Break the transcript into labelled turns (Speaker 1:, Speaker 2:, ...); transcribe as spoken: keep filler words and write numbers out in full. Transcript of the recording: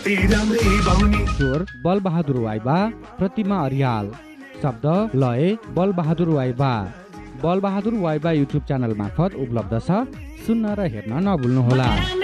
Speaker 1: स्वर बल बहादुर वाइबा, प्रतिमा अर्याल, शब्द लय बल बहादुर वाइबा। बल बहादुर वाइबा युट्युब च्यानल मार्फत उपलब्ध छ। सुन्न र हेर्न नभुल्नुहोला।